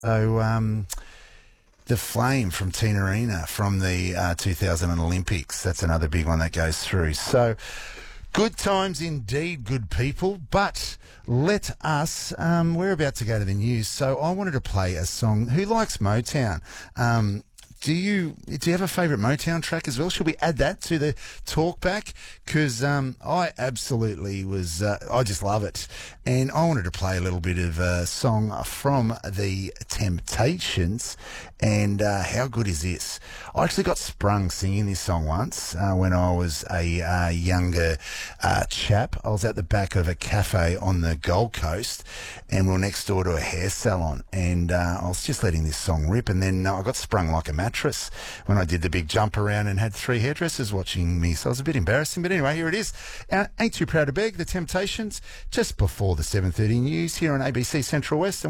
So, the Flame from Tina Arena from the 2000 Olympics. That's another big one that goes through. So, good times indeed, good people. But let us, we're about to go to the news. So, I wanted to play a song. Who likes Motown? Do you have a favourite Motown track as well? Should we add that to the talk back? Because I absolutely was, I just love it. And I wanted to play a little bit of a song from the Temptations. And how good is this? I actually got sprung singing this song once when I was a younger chap. I was at the back of a cafe on the Gold Coast and we were next door to a hair salon. And I was just letting this song rip. And then I got sprung like a mattress when I did the big jump around and had 3 hairdressers watching me. So it was a bit embarrassing. But anyway, here it is. Ain't Too Proud to Beg, The Temptations, just before the 7:30 news here on ABC Central West.